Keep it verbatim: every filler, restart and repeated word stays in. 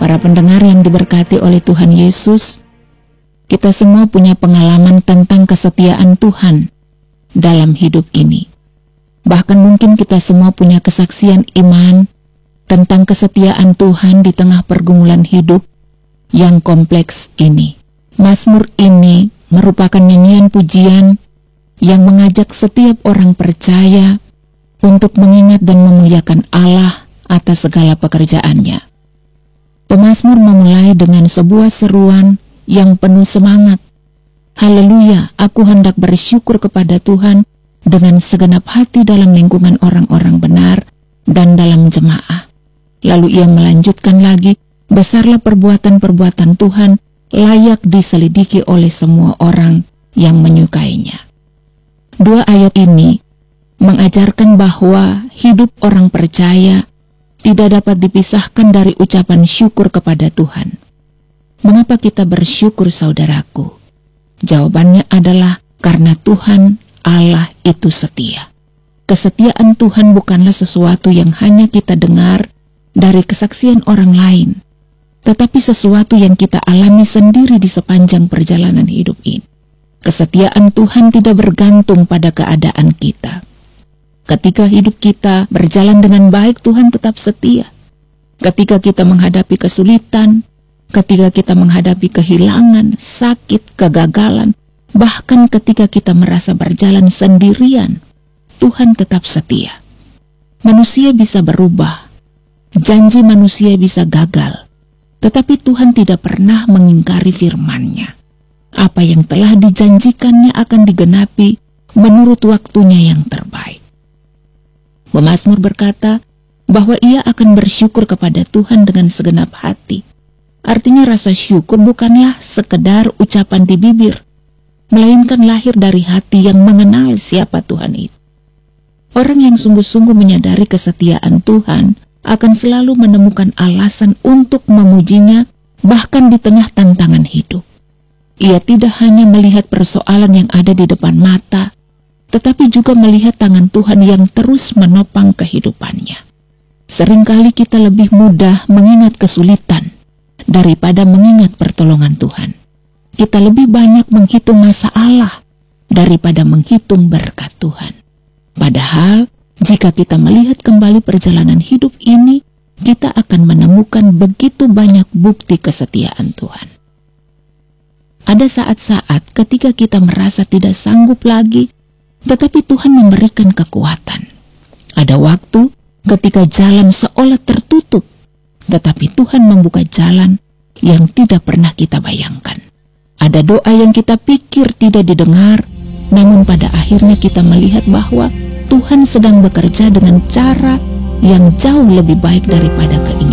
Para pendengar yang diberkati oleh Tuhan Yesus, kita semua punya pengalaman tentang kesetiaan Tuhan dalam hidup ini. Bahkan mungkin kita semua punya kesaksian iman tentang kesetiaan Tuhan di tengah pergumulan hidup yang kompleks ini. Mazmur ini merupakan nyanyian pujian yang mengajak setiap orang percaya untuk mengingat dan memuliakan Allah atas segala pekerjaannya. Pemazmur memulai dengan sebuah seruan yang penuh semangat. Haleluya, aku hendak bersyukur kepada Tuhan dengan segenap hati dalam lingkungan orang-orang benar dan dalam jemaah. Lalu ia melanjutkan lagi, besarlah perbuatan-perbuatan Tuhan, layak diselidiki oleh semua orang yang menyukainya. Dua ayat ini mengajarkan bahwa hidup orang percaya tidak dapat dipisahkan dari ucapan syukur kepada Tuhan. Mengapa kita bersyukur, saudaraku? Jawabannya adalah karena Tuhan Allah itu setia. Kesetiaan Tuhan bukanlah sesuatu yang hanya kita dengar dari kesaksian orang lain, tetapi sesuatu yang kita alami sendiri di sepanjang perjalanan hidup ini. Kesetiaan Tuhan tidak bergantung pada keadaan kita. Ketika hidup kita berjalan dengan baik, Tuhan tetap setia. Ketika kita menghadapi kesulitan, ketika kita menghadapi kehilangan, sakit, kegagalan, bahkan ketika kita merasa berjalan sendirian, Tuhan tetap setia. Manusia bisa berubah, janji manusia bisa gagal, tetapi Tuhan tidak pernah mengingkari firman-Nya. Apa yang telah dijanjikannya akan digenapi menurut waktunya yang terbaik. Pemazmur berkata bahwa ia akan bersyukur kepada Tuhan dengan segenap hati. Artinya rasa syukur bukanlah sekedar ucapan di bibir, melainkan lahir dari hati yang mengenal siapa Tuhan itu. Orang yang sungguh-sungguh menyadari kesetiaan Tuhan akan selalu menemukan alasan untuk memujinya bahkan di tengah tantangan hidup. Ia tidak hanya melihat persoalan yang ada di depan mata, tetapi juga melihat tangan Tuhan yang terus menopang kehidupannya. Seringkali kita lebih mudah mengingat kesulitan daripada mengingat pertolongan Tuhan. Kita lebih banyak menghitung masalah daripada menghitung berkat Tuhan. Padahal, jika kita melihat kembali perjalanan hidup ini, kita akan menemukan begitu banyak bukti kesetiaan Tuhan. Ada saat-saat ketika kita merasa tidak sanggup lagi, tetapi Tuhan memberikan kekuatan. Ada waktu ketika jalan seolah tertutup, tetapi Tuhan membuka jalan yang tidak pernah kita bayangkan. Ada doa yang kita pikir tidak didengar, namun pada akhirnya kita melihat bahwa Tuhan sedang bekerja dengan cara yang jauh lebih baik daripada keinginan.